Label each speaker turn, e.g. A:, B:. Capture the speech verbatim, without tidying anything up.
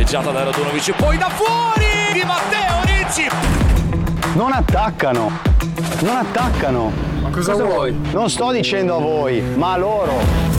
A: danneggiata da Radunovic, poi da fuori di Matteo Ricci.
B: Non attaccano, non attaccano.
C: Ma cosa, cosa vuoi?
B: Non sto dicendo a voi, ma a loro.